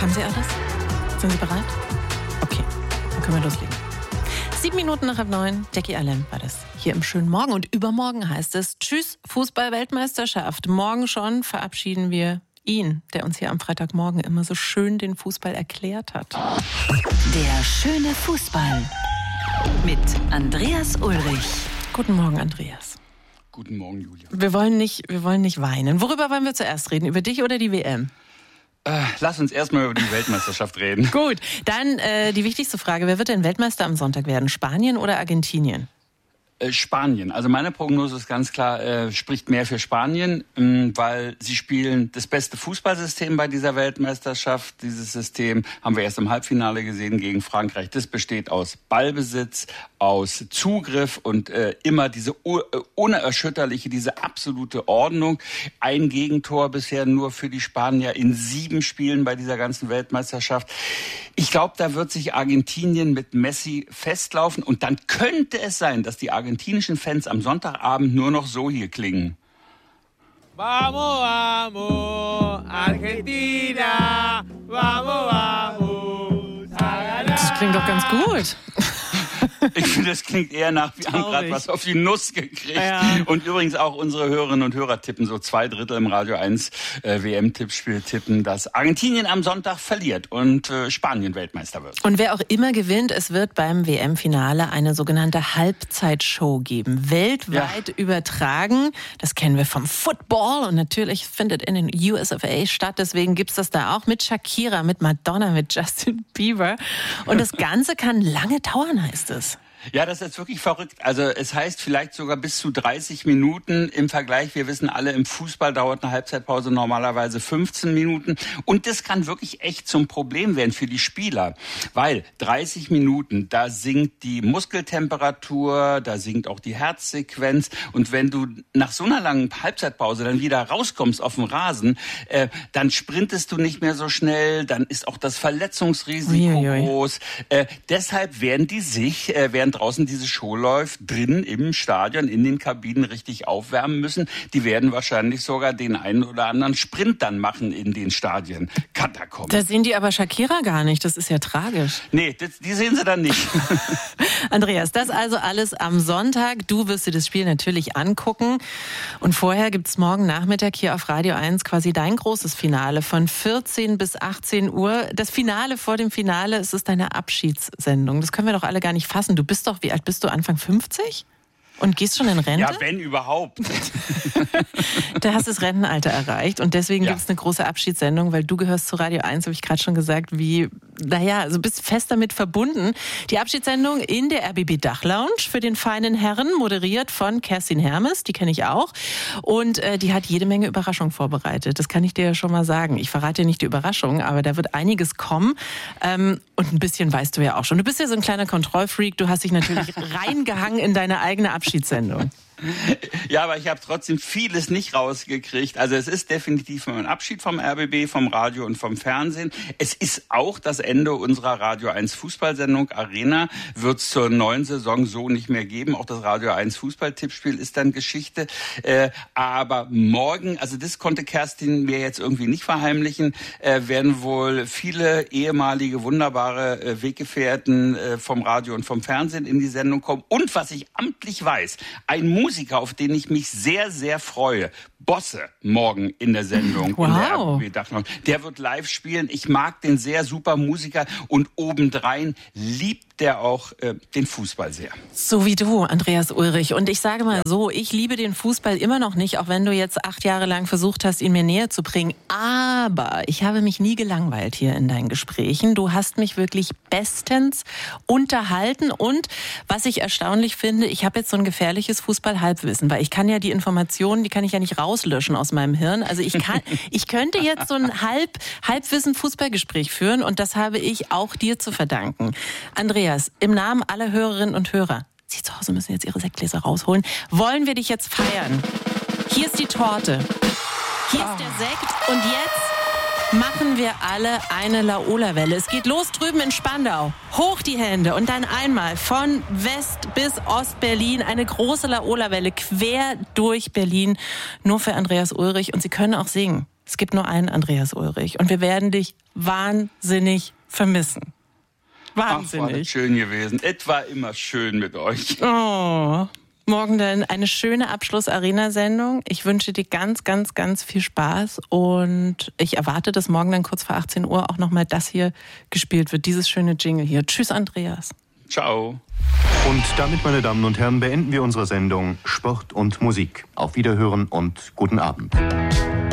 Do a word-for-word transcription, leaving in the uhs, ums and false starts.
Haben Sie alles? Sind Sie bereit? Okay, dann können wir loslegen. Sieben Minuten nach halb neun, Jackie Allen war das hier im schönen Morgen. Und übermorgen heißt es Tschüss, Fußball-Weltmeisterschaft. Morgen schon verabschieden wir ihn, der uns hier am Freitagmorgen immer so schön den Fußball erklärt hat. Der schöne Fußball mit Andreas Ulrich. Guten Morgen, Andreas. Guten Morgen, Julia. Wir wollen nicht, wir wollen nicht weinen. Worüber wollen wir zuerst reden? Über dich oder die W M? Äh, lass uns erstmal über die Weltmeisterschaft reden. Gut, dann äh, die wichtigste Frage. Wer wird denn Weltmeister am Sonntag werden? Spanien oder Argentinien? Äh, Spanien. Also meine Prognose ist ganz klar, äh, spricht mehr für Spanien, ähm, weil sie spielen das beste Fußballsystem bei dieser Weltmeisterschaft. Dieses System haben wir erst im Halbfinale gesehen gegen Frankreich. Das besteht aus Ballbesitz, aus Zugriff und äh, immer diese uh, unerschütterliche, diese absolute Ordnung. Ein Gegentor bisher nur für die Spanier in sieben Spielen bei dieser ganzen Weltmeisterschaft. Ich glaube, da wird sich Argentinien mit Messi festlaufen und dann könnte es sein, dass die argentinischen Fans am Sonntagabend nur noch so hier klingen. Vamos, vamos, Argentina, vamos, vamos. Das klingt doch ganz gut. Ich finde, das klingt eher nach, wir haben gerade was auf die Nuss gekriegt. Ja. Und übrigens auch unsere Hörerinnen und Hörer tippen, so zwei Drittel im Radio eins äh, W M-Tippspiel tippen, dass Argentinien am Sonntag verliert und äh, Spanien Weltmeister wird. Und wer auch immer gewinnt, es wird beim W M-Finale eine sogenannte Halbzeitshow geben. Weltweit ja. übertragen. Das kennen wir vom Football und natürlich findet in den U S of A statt. Deswegen gibt's das da auch mit Shakira, mit Madonna, mit Justin Bieber. Und das Ganze kann lange dauern, heißt es. Ja, das ist wirklich verrückt. Also es heißt vielleicht sogar bis zu dreißig Minuten im Vergleich. Wir wissen alle, im Fußball dauert eine Halbzeitpause normalerweise fünfzehn Minuten. Und das kann wirklich echt zum Problem werden für die Spieler. Weil dreißig Minuten, da sinkt die Muskeltemperatur, da sinkt auch die Herzsequenz. Und wenn du nach so einer langen Halbzeitpause dann wieder rauskommst auf den Rasen, äh, dann sprintest du nicht mehr so schnell, dann ist auch das Verletzungsrisiko Uiuiui. groß. Äh, deshalb werden die sich, äh, während draußen diese Show läuft, drin im Stadion, in den Kabinen richtig aufwärmen müssen. Die werden wahrscheinlich sogar den einen oder anderen Sprint dann machen in den Stadien. Katakomben. Da sehen die aber Shakira gar nicht. Das ist ja tragisch. Nee, das, die sehen sie dann nicht. Andreas, das also alles am Sonntag. Du wirst dir das Spiel natürlich angucken. Und vorher gibt's morgen Nachmittag hier auf Radio eins quasi dein großes Finale von vierzehn bis achtzehn Uhr. Das Finale vor dem Finale, es ist deine Abschiedssendung. Das können wir doch alle gar nicht fassen. Du bist doch, wie alt bist du? Anfang fünfzig? Und gehst schon in Rente? Ja, wenn überhaupt. Da hast du das Rentenalter erreicht und deswegen Ja. gibt es eine große Abschiedssendung, weil du gehörst zu Radio eins, habe ich gerade schon gesagt, wie, naja, also bist fest damit verbunden. Die Abschiedssendung in der R B B Dachlounge für den feinen Herren, moderiert von Kerstin Hermes, die kenne ich auch. Und äh, die hat jede Menge Überraschungen vorbereitet. Das kann ich dir ja schon mal sagen. Ich verrate dir nicht die Überraschung, aber da wird einiges kommen. Ähm, und ein bisschen weißt du ja auch schon. Du bist ja so ein kleiner Kontrollfreak. Du hast dich natürlich reingehangen in deine eigene Abschiedssendung. Ja, aber ich habe trotzdem vieles nicht rausgekriegt. Also es ist definitiv ein Abschied vom R B B, vom Radio und vom Fernsehen. Es ist auch das Ende unserer Radio eins Fußballsendung Arena. Wird es zur neuen Saison so nicht mehr geben. Auch das Radio eins Fußballtippspiel ist dann Geschichte. Äh, aber morgen, also das konnte Kerstin mir jetzt irgendwie nicht verheimlichen, äh, werden wohl viele ehemalige wunderbare äh, Weggefährten äh, vom Radio und vom Fernsehen in die Sendung kommen. Und was ich amtlich weiß, ein Musiker, auf den ich mich sehr, sehr freue. Bosse morgen in der Sendung. Wow. In der R B B Dachlounge. Der wird live spielen. Ich mag den sehr, super Musiker. Und obendrein liebt der auch äh, den Fußball sehr. So wie du, Andreas Ulrich. Und ich sage mal ja. so, ich liebe den Fußball immer noch nicht, auch wenn du jetzt acht Jahre lang versucht hast, ihn mir näher zu bringen. Aber ich habe mich nie gelangweilt hier in deinen Gesprächen. Du hast mich wirklich bestens unterhalten. Und was ich erstaunlich finde, ich habe jetzt so ein gefährliches Fußball-Halbwissen, weil ich kann ja die Informationen, die kann ich ja nicht rauslöschen aus meinem Hirn. Also ich kann, ich könnte jetzt so ein Halb, Halbwissen-Fußballgespräch führen und das habe ich auch dir zu verdanken. Andreas, im Namen aller Hörerinnen und Hörer, Sie zu Hause müssen jetzt Ihre Sektgläser rausholen, wollen wir dich jetzt feiern. Hier ist die Torte. Hier ist der Sekt und jetzt machen wir alle eine Laola-Welle. Es geht los drüben in Spandau. Hoch die Hände und dann einmal von West bis Ost-Berlin eine große Laola-Welle quer durch Berlin. Nur für Andreas Ulrich und Sie können auch singen. Es gibt nur einen Andreas Ulrich und wir werden dich wahnsinnig vermissen. Wahnsinnig. Ach, war das schön gewesen. Es war immer schön mit euch. Oh. Morgen dann eine schöne Abschluss-Arena-Sendung. Ich wünsche dir ganz, ganz, ganz viel Spaß und ich erwarte, dass morgen dann kurz vor achtzehn Uhr auch nochmal das hier gespielt wird, dieses schöne Jingle hier. Tschüss, Andreas. Ciao. Und damit, meine Damen und Herren, beenden wir unsere Sendung Sport und Musik. Auf Wiederhören und guten Abend.